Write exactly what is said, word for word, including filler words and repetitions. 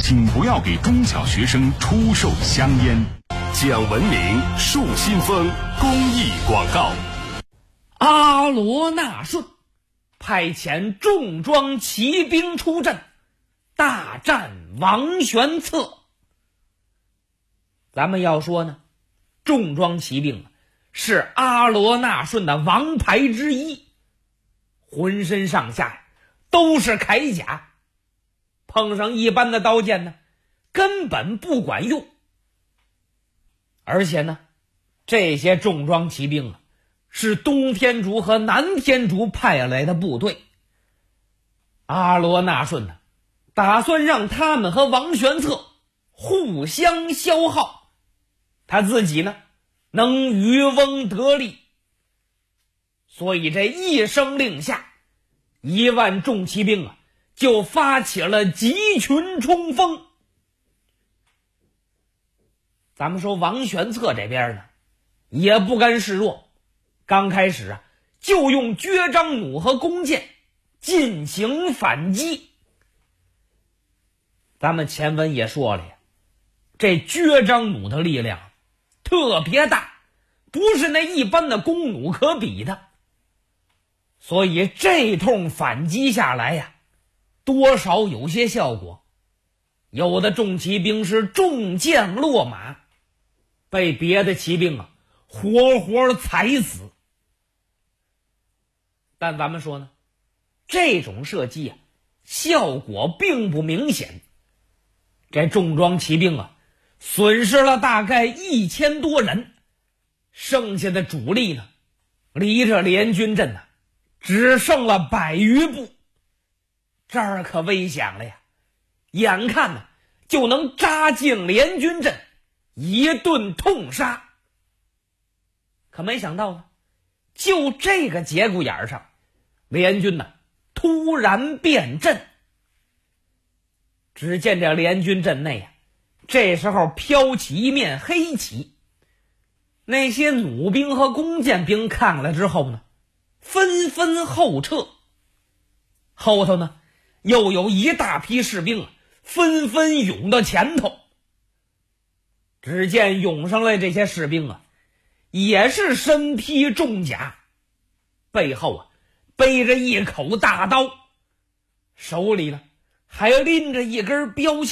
请不要给中小学生出售香烟。 讲文明树新风公益广告。 阿罗那顺派遣重装骑兵出阵，大战王玄策。咱们要说呢，重装骑兵是阿罗那顺的王牌之一，浑身上下都是铠甲，碰上一般的刀剑呢，根本不管用。而且呢，这些重装骑兵啊，是东天竺和南天竺派来的部队。阿罗那顺呢，打算让他们和王玄策互相消耗，他自己呢能渔翁得利。所以这一声令下，一万重骑兵啊就发起了集群冲锋。咱们说王玄策这边呢也不甘示弱，刚开始啊就用绝章弩和弓箭进行反击。咱们前文也说了呀，这绝章弩的力量特别大，不是那一般的弓弩可比的。所以这通反击下来呀，多少有些效果。有的重骑兵是中箭落马，被别的骑兵啊活活踩死。但咱们说呢，这种射击啊效果并不明显。这重装骑兵啊损失了大概一千多人，剩下的主力呢离着联军阵呢只剩了百余步。这儿可危险了呀，眼看呢就能扎进联军阵，一顿痛杀。可没想到呢，就这个节骨眼上，联军呢突然变阵。只见这联军阵内啊，这时候飘起一面黑旗。那些弩兵和弓箭兵看了之后呢，纷纷后撤。后头呢又有一大批士兵啊纷纷涌到前头。只见涌上来这些士兵啊也是身披重甲，背后啊背着一口大刀，手里呢还拎着一根标枪。